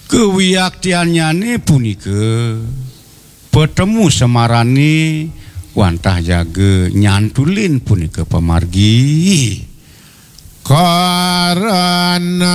Kewiyaktiannyane punika petemu Semarani wantah jage nyantulin punika pamargi karana